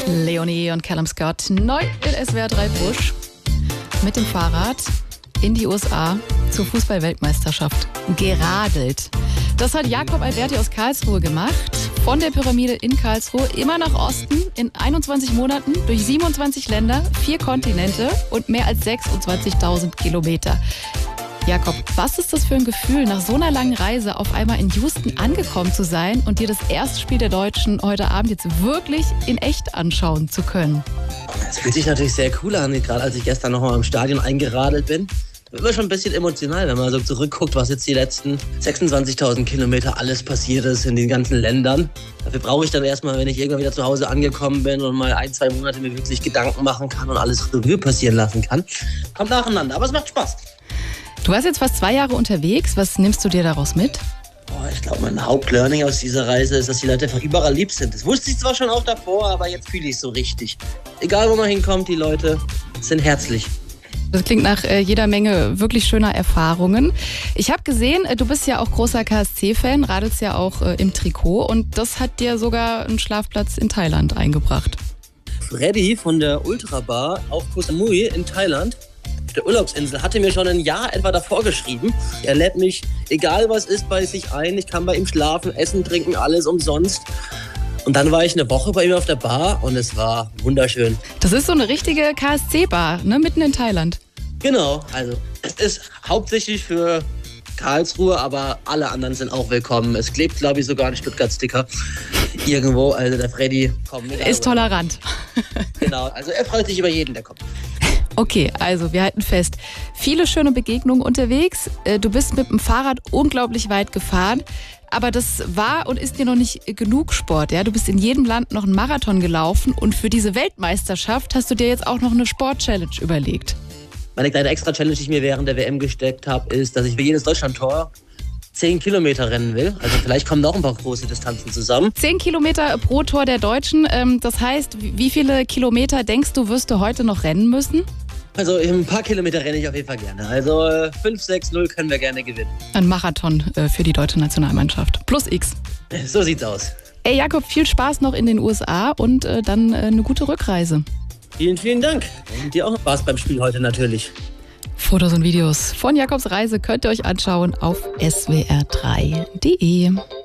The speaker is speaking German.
Leonie und Callum Scott, neu in SWR 3 Push, mit dem Fahrrad in die USA zur Fußball-Weltmeisterschaft geradelt. Das hat Jakob Alberti aus Karlsruhe gemacht. Von der Pyramide in Karlsruhe immer nach Osten in 21 Monaten durch 27 Länder, 4 Kontinente und mehr als 26.000 Kilometer. Jakob, was ist das für ein Gefühl, nach so einer langen Reise auf einmal in Houston angekommen zu sein und dir das erste Spiel der Deutschen heute Abend jetzt wirklich in echt anschauen zu können? Es fühlt sich natürlich sehr cool an, gerade als ich gestern noch mal im Stadion eingeradelt bin. Immer schon ein bisschen emotional, wenn man so zurückguckt, was jetzt die letzten 26.000 Kilometer alles passiert ist in den ganzen Ländern. Dafür brauche ich dann erstmal, wenn ich irgendwann wieder zu Hause angekommen bin und mal 1-2 Monate mir wirklich Gedanken machen kann und alles Revue passieren lassen kann. Kommt nacheinander, aber es macht Spaß. Du warst jetzt fast 2 Jahre unterwegs. Was nimmst du dir daraus mit? Ich glaube, mein Hauptlearning aus dieser Reise ist, dass die Leute einfach überall lieb sind. Das wusste ich zwar schon auch davor, aber jetzt fühle ich es so richtig. Egal, wo man hinkommt, die Leute sind herzlich. Das klingt nach jeder Menge wirklich schöner Erfahrungen. Ich habe gesehen, du bist ja auch großer KSC-Fan, radelst ja auch im Trikot und das hat dir sogar einen Schlafplatz in Thailand eingebracht. Freddy von der Ultrabar auf Koh Samui in Thailand, der Urlaubsinsel, hatte mir schon ein Jahr etwa davor geschrieben. Er lädt mich, egal was ist, bei sich ein. Ich kann bei ihm schlafen, essen, trinken, alles umsonst. Und dann war ich eine Woche bei ihm auf der Bar und es war wunderschön. Das ist so eine richtige KSC-Bar, ne, mitten in Thailand. Genau, also es ist hauptsächlich für Karlsruhe, aber alle anderen sind auch willkommen. Es klebt, glaube ich, sogar ein Stuttgart-Sticker irgendwo. Also der Freddy kommt. Ist tolerant. Genau, also er freut sich über jeden, der kommt. Okay, also wir halten fest, viele schöne Begegnungen unterwegs. Du bist mit dem Fahrrad unglaublich weit gefahren, aber das war und ist dir noch nicht genug Sport. Ja? Du bist in jedem Land noch einen Marathon gelaufen und für diese Weltmeisterschaft hast du dir jetzt auch noch eine Sport-Challenge überlegt. Meine kleine Extra-Challenge, die ich mir während der WM gesteckt habe, ist, dass ich für jedes Deutschland-Tor 10 Kilometer rennen will. Also vielleicht kommen noch ein paar große Distanzen zusammen. 10 Kilometer pro Tor der Deutschen. Das heißt, wie viele Kilometer denkst du, wirst du heute noch rennen müssen? Also ein paar Kilometer renne ich auf jeden Fall gerne. Also 5-6-0 können wir gerne gewinnen. Ein Marathon für die deutsche Nationalmannschaft. Plus X. So sieht's aus. Ey Jakob, viel Spaß noch in den USA und dann eine gute Rückreise. Vielen, vielen Dank. Und dir auch Spaß beim Spiel heute natürlich. Fotos und Videos von Jakobs Reise könnt ihr euch anschauen auf swr3.de.